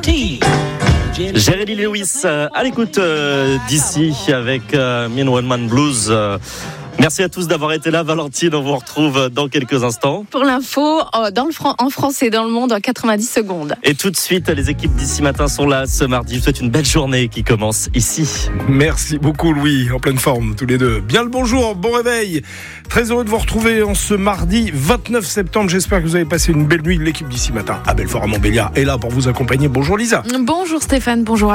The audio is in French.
Jerry Lee Lewis à l'écoute d'ici avec Mean One Man Blues. Merci à tous d'avoir été là. Valentine, on vous retrouve dans quelques instants. Pour l'info, en France et dans le monde en 90 secondes. Et tout de suite, les équipes d'ici matin sont là ce mardi. Je vous souhaite une belle journée qui commence ici. Merci beaucoup Louis, en pleine forme tous les deux. Bien le bonjour, bon réveil. Très heureux de vous retrouver en ce mardi 29 septembre. J'espère que vous avez passé une belle nuit. L'équipe d'ici matin à Belfort à Montbéliard est là pour vous accompagner. Bonjour Lisa. Bonjour Stéphane, bonjour.